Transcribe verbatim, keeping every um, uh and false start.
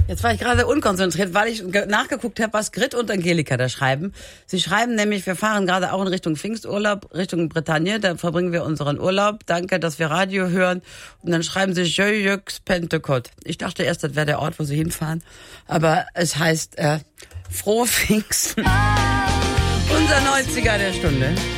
Jetzt war ich gerade unkonzentriert, weil ich nachgeguckt habe, was Grit und Angelika da schreiben. Sie schreiben nämlich, wir fahren gerade auch in Richtung Pfingsturlaub, Richtung Bretagne, da verbringen wir unseren Urlaub. Danke, dass wir Radio hören. Und dann schreiben sie Jöjöks Pentecost. Ich dachte erst, das wäre der Ort, wo sie hinfahren. Aber es heißt äh, Frohe Pfingsten. Unser neunziger der Stunde.